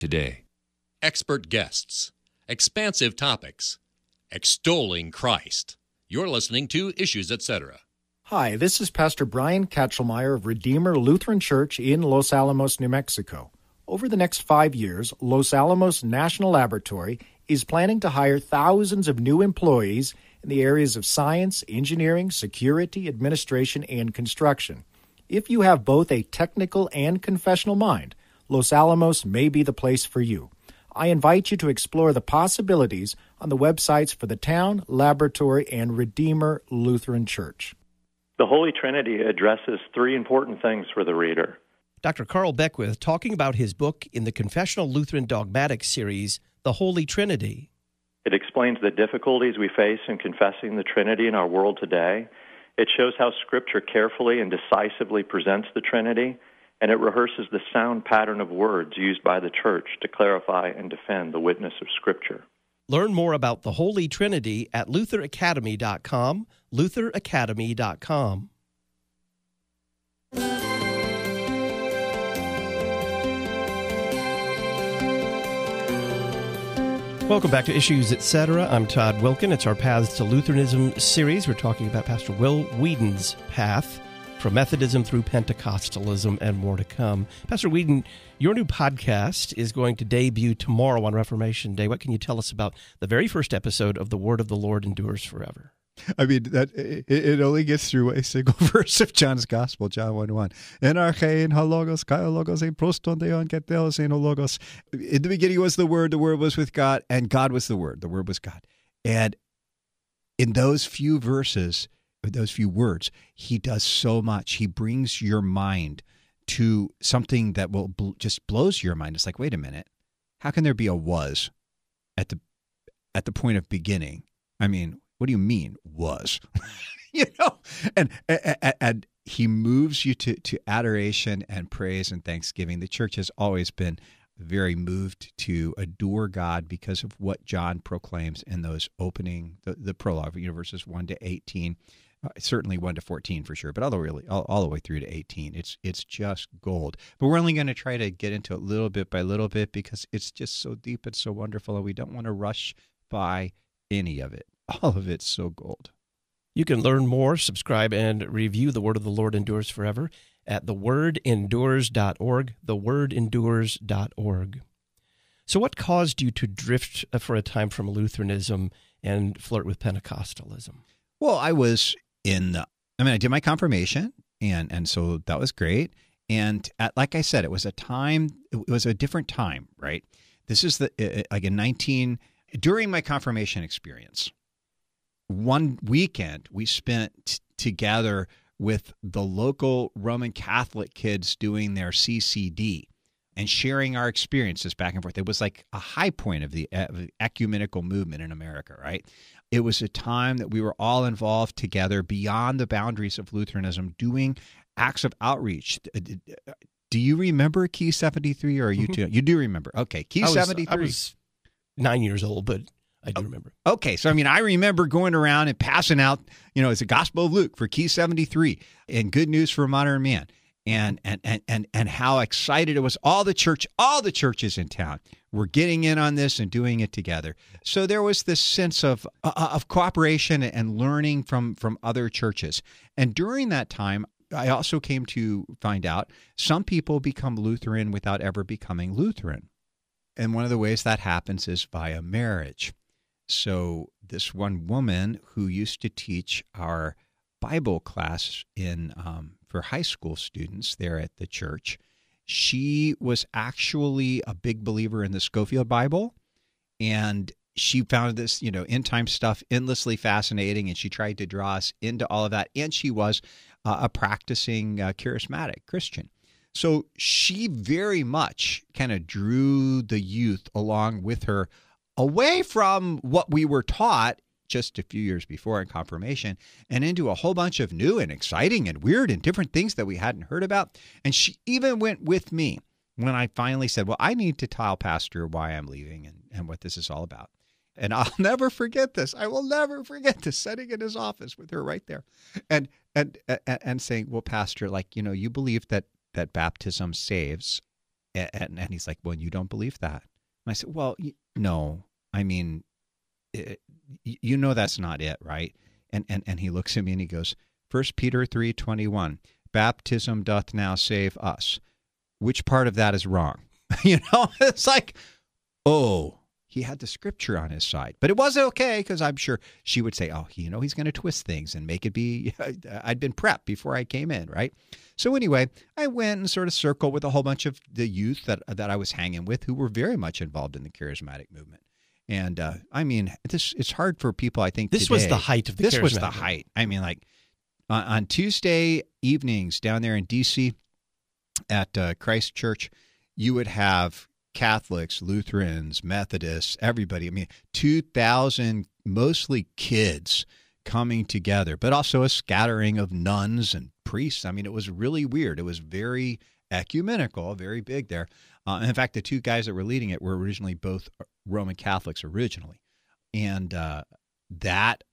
today. Expert guests, expansive topics, extolling Christ. You're listening to Issues, Etc. Hi, this is Pastor Brian Katchelmeyer of Redeemer Lutheran Church in Los Alamos, New Mexico. Over the next 5 years, Los Alamos National Laboratory is planning to hire thousands of new employees in the areas of science, engineering, security, administration, and construction. If you have both a technical and confessional mind, Los Alamos may be the place for you. I invite you to explore the possibilities on the websites for the town, laboratory, and Redeemer Lutheran Church. The Holy Trinity addresses three important things for the reader. Dr. Carl Beckwith talking about his book in the Confessional Lutheran Dogmatics series, The Holy Trinity. It explains the difficulties we face in confessing the Trinity in our world today. It shows how Scripture carefully and decisively presents the Trinity, and it rehearses the sound pattern of words used by the Church to clarify and defend the witness of Scripture. Learn more about the Holy Trinity at lutheracademy.com, lutheracademy.com. Welcome back to Issues, Etc. I'm Todd Wilkin. It's our Paths to Lutheranism series. We're talking about Pastor Will Whedon's path from Methodism through Pentecostalism and more to come. Pastor Whedon, your new podcast is going to debut tomorrow on Reformation Day. What can you tell us about the very first episode of The Word of the Lord Endures Forever? I mean, that it only gets through a single verse of John's Gospel, John 1:1. En archein ha logos, kai logos, en proston deon ket theos en logos. In the beginning was the Word was with God, and God was the Word was God. And in those few verses, those few words, he does so much. He brings your mind to something that will just blows your mind. It's like, wait a minute, how can there be a was at the point of beginning? I mean, what do you mean was? And he moves you to adoration and praise and thanksgiving. The church has always been very moved to adore God because of what John proclaims in those opening, the prologue, verses 1 to 18, certainly 1 to 14 for sure, but all the way through to 18. It's just gold. But we're only going to try to get into it little bit by little bit because it's just so deep and so wonderful, and we don't want to rush by any of it. All of it's so gold. You can learn more, subscribe, and review The Word of the Lord Endures Forever at thewordendures.org, thewordendures.org. So what caused you to drift for a time from Lutheranism and flirt with Pentecostalism? Well, I did my confirmation, and so that was great. And like I said, it was a different time, right? This is during my confirmation experience. One weekend we spent together with the local Roman Catholic kids doing their CCD and sharing our experiences back and forth. It was like a high point of the ecumenical movement in America, right? It was a time that we were all involved together beyond the boundaries of Lutheranism, doing acts of outreach. Do you remember Key 73, or are you too? You do remember. Okay, Key 73. I was 9 years old, but I do remember. Okay, so I remember going around and passing out, it's a Gospel of Luke for Key 73 and Good News for a Modern Man, and how excited it was. All the churches in town were getting in on this and doing it together. So there was this sense of cooperation and learning from other churches. And during that time, I also came to find out some people become Lutheran without ever becoming Lutheran. And one of the ways that happens is via marriage. So this one woman who used to teach our Bible class for high school students there at the church, she was actually a big believer in the Scofield Bible, and she found this, end time stuff endlessly fascinating, and she tried to draw us into all of that, and she was a practicing charismatic Christian. So she very much kind of drew the youth along with her away from what we were taught just a few years before in confirmation and into a whole bunch of new and exciting and weird and different things that we hadn't heard about. And she even went with me when I finally said, well, I need to tell Pastor why I'm leaving and what this is all about. And I'll never forget this. I will never forget this, sitting in his office with her right there and saying, well, Pastor, you believe that baptism saves. And he's like, well, you don't believe that. And I said, well, no, I mean, you know that's not it, right? And he looks at me and he goes, 1 Peter 3:21, baptism doth now save us. Which part of that is wrong? It's like, oh, he had the scripture on his side. But it was okay, because I'm sure she would say, oh, he's going to twist things and make it be, I'd been prepped before I came in, right? So anyway, I went and sort of circled with a whole bunch of the youth that I was hanging with who were very much involved in the charismatic movement. And I mean, it's hard for people, I think, this today. was the height of the charismatic This was the height. I mean, like on Tuesday evenings down there in D.C. at Christ Church, you would have Catholics, Lutherans, Methodists, everybody. I mean, 2,000, mostly kids, coming together, but also a scattering of nuns and priests. I mean, it was really weird. It was very ecumenical, very big there. In fact, the two guys that were leading it were originally both Roman Catholics originally. And that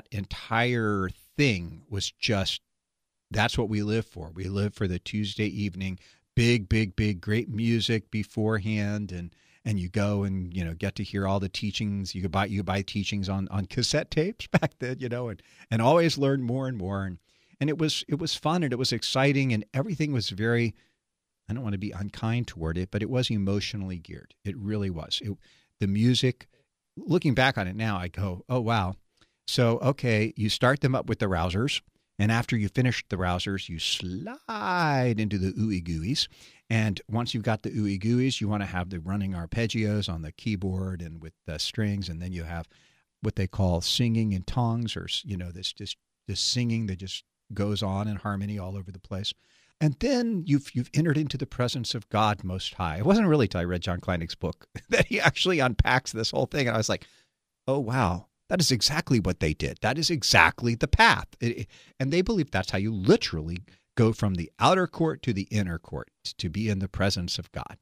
entire thing was just, that's what we live for. We live for the Tuesday evening, big, great music beforehand, and you go and get to hear all the teachings. You could buy teachings on cassette tapes back then, and always learn more and more. And it was fun, and it was exciting, and everything was very, I don't want to be unkind toward it, but it was emotionally geared. It really was. The music, looking back on it now, I go, oh wow. So okay, you start them up with the rousers. And after you finish the rousers, you slide into the ooey gooeys. And once you've got the ooey gooeys, you want to have the running arpeggios on the keyboard and with the strings. And then you have what they call singing in tongues, or this singing that just goes on in harmony all over the place. And then you've entered into the presence of God Most High. It wasn't really till I read John Kleinig's book that he actually unpacks this whole thing. And I was like, oh wow. That is exactly what they did. That is exactly the path. And they believe that's how you literally go from the outer court to the inner court, to be in the presence of God.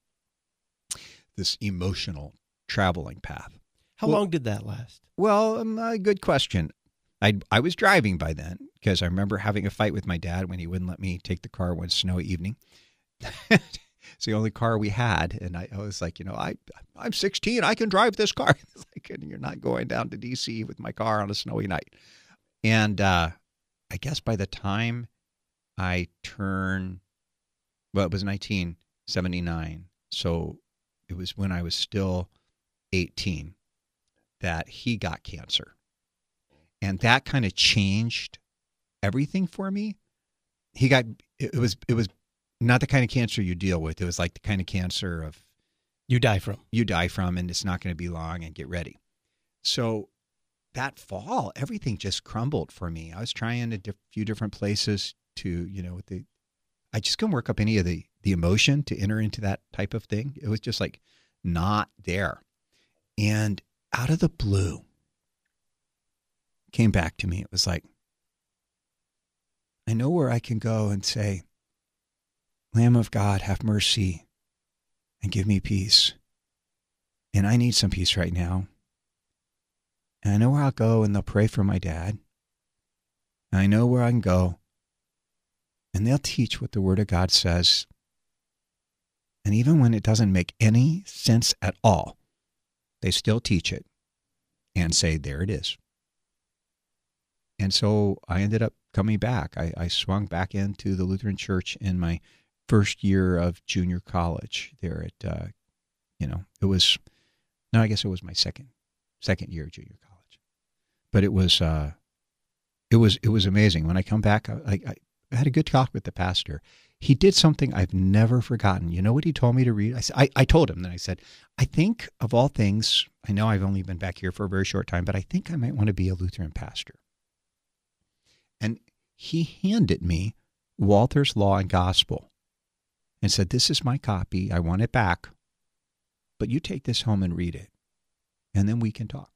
This emotional traveling path. How long did that last? Well, good question. I was driving by then, because I remember having a fight with my dad when he wouldn't let me take the car one snowy evening. It's the only car we had. And I was like, I'm 16. I can drive this car. It's like, you're not going down to D.C. with my car on a snowy night. And I guess by the time I turned, well, it was 1979. So it was when I was still 18 that he got cancer. And that kind of changed everything for me. It was not the kind of cancer you deal with. It was like the kind of cancer of you die from, and it's not going to be long, and get ready. So that fall, everything just crumbled for me. I was trying a few different places to, I just couldn't work up any of the emotion to enter into that type of thing. It was just like not there. And out of the blue came back to me. It was like, I know where I can go and say, Lamb of God, have mercy and give me peace. And I need some peace right now. And I know where I'll go, and they'll pray for my dad. And I know where I can go, and they'll teach what the Word of God says. And even when it doesn't make any sense at all, they still teach it and say, there it is. And so I ended up coming back. I swung back into the Lutheran Church in my first year of junior college there at, it was my second year of junior college. But it was amazing. When I come back, I had a good talk with the pastor. He did something I've never forgotten. You know what he told me to read? I told him, then I said, I think of all things, I know I've only been back here for a very short time, but I think I might want to be a Lutheran pastor. And he handed me Walther's Law and Gospel and said, this is my copy. I want it back. But you take this home and read it, and then we can talk.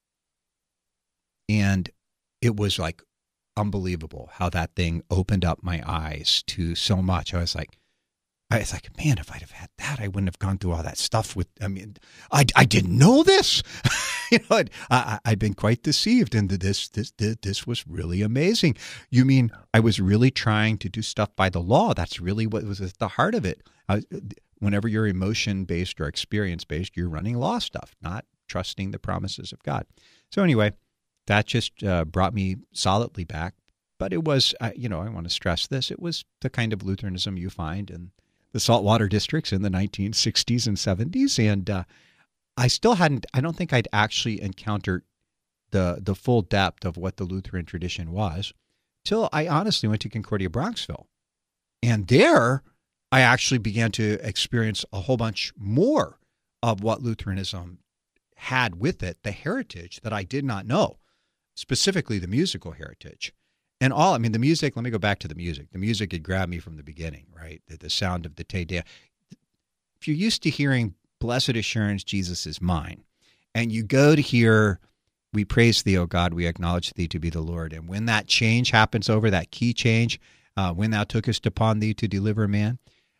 And it was like unbelievable how that thing opened up my eyes to so much. I was like, man, if I'd have had that, I wouldn't have gone through all that stuff I didn't know this. I'd been quite deceived into this. This was really amazing. You mean I was really trying to do stuff by the law? That's really what was at the heart of it. whenever you're emotion-based or experience-based, you're running law stuff, not trusting the promises of God. So anyway, that just brought me solidly back. But it was, I want to stress this, it was the kind of Lutheranism you find in the saltwater districts in the 1960s and 70s. And I don't think I'd actually encountered the full depth of what the Lutheran tradition was till I honestly went to Concordia Bronxville. And there, I actually began to experience a whole bunch more of what Lutheranism had with it, the heritage that I did not know, specifically the musical heritage. And the music, let me go back to the music. The music had grabbed me from the beginning, right? The sound of the Te Deum. If you're used to hearing Blessed Assurance, Jesus is mine, and you go to hear, we praise thee, O God, we acknowledge thee to be the Lord. And when that change happens over, that key change, when thou tookest upon thee to deliver man,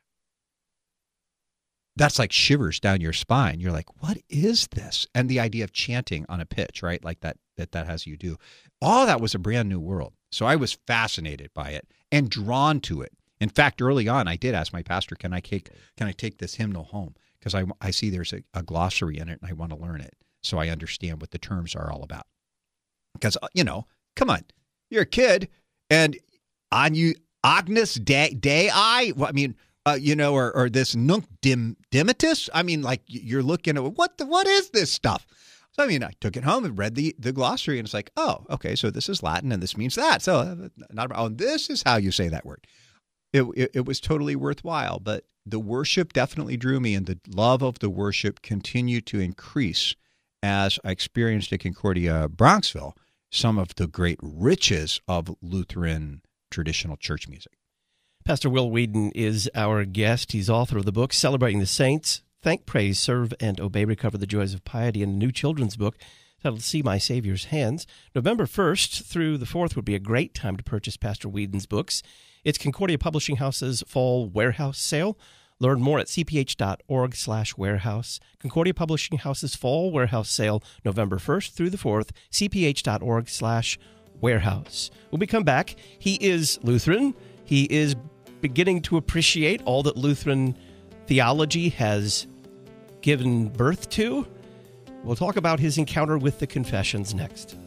that's like shivers down your spine. You're like, what is this? And the idea of chanting on a pitch, right? Like that has you do. All that was a brand new world. So I was fascinated by it and drawn to it. In fact, early on, I did ask my pastor, can I take this hymnal home? Because I see there's a glossary in it and I want to learn it so I understand what the terms are all about. Because, come on, you're a kid and on you, Agnus Dei, or this Nunc Dimittis. I mean, like you're looking at what is this stuff? So, I took it home and read the glossary, and it's like, oh, okay, so this is Latin, and this means that. So, this is how you say that word. It was totally worthwhile, but the worship definitely drew me, and the love of the worship continued to increase as I experienced at Concordia Bronxville some of the great riches of Lutheran traditional church music. Pastor Will Weedon is our guest. He's author of the book Celebrating the Saints, Thank, Praise, Serve, and Obey, Recover the Joys of Piety, and a new children's book titled See My Savior's Hands. November 1st through the 4th would be a great time to purchase Pastor Weedon's books. It's Concordia Publishing House's Fall Warehouse Sale. Learn more at cph.org/warehouse. Concordia Publishing House's Fall Warehouse Sale, November 1st through the 4th, cph.org/warehouse. When we come back, he is Lutheran. He is beginning to appreciate all that Lutheran theology has given birth to. We'll talk about his encounter with the Confessions next.